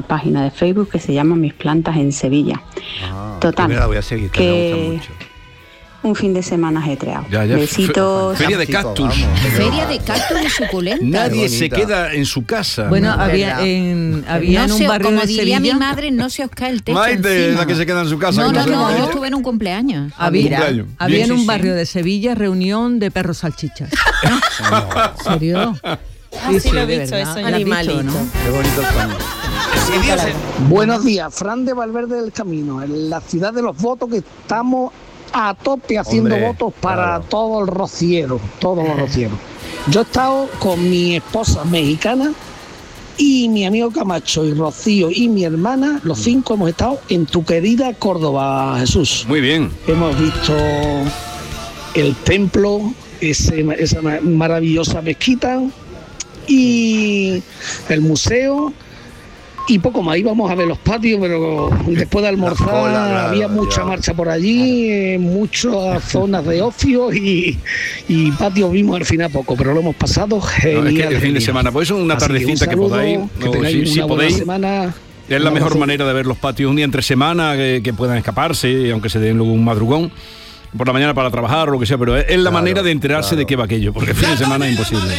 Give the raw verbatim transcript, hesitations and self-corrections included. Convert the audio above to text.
página de Facebook que se llama Mis Plantas en Sevilla. Ah, Total, la voy a seguir, que, que me gusta mucho. un fin de semana ajetreado. Ya, ya. Besitos. Feria de cactus. Feria de cactus y suculenta. Nadie se queda en su casa. Bueno, No, había ¿verdad? en, había No en un se- barrio como de diría Sevilla. mi madre, no se os cae el techo Maite, encima. la que se queda en su casa. No, que no, se no, queda. yo estuve en un cumpleaños. Había, cumpleaños. había Bien, en un sí, sí. barrio de Sevilla reunión de perros salchichas. ¿En serio? Ah, sí, lo he de visto verdad. eso ¿Lo has ya. visto, no? Qué bonito el sonido. Buenos días, Fran de Valverde del Camino, en la ciudad de los votos, que estamos a tope haciendo Hombre, votos para claro. todo el rociero, todos los rocieros. Yo he estado con mi esposa mexicana y mi amigo Camacho y Rocío y mi hermana, los cinco hemos estado en tu querida Córdoba, Jesús. Muy bien. Hemos visto el templo, ese, esa ma- maravillosa mezquita y el museo y poco más. Íbamos a ver los patios, pero después de almorzar cola, claro, había mucha ya. marcha por allí, eh, muchas zonas de ocio y, y patios vimos al final poco, pero lo hemos pasado No, genial. es que el fin de genial. semana, pues eso es una Así que un tardecita que, saludo, podáis. que No, tengáis si, una si buena podéis. semana. Es la Un mejor abrazo. manera de ver los patios un día entre semana, que, que puedan escaparse, aunque se den luego un madrugón por la mañana para trabajar o lo que sea, pero es, es la Claro, manera de enterarse claro. de qué va aquello, porque el fin de semana es imposible.